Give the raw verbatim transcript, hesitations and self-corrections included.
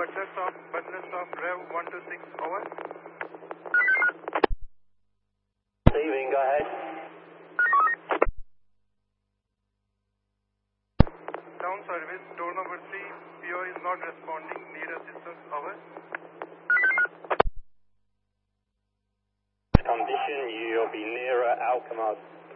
Butler stop, Butler stop, Rev one two six, over. Receiving, go ahead. Down service, door number three, P O is not responding, need assistance, over. Condition, you'll be nearer Alkmaar.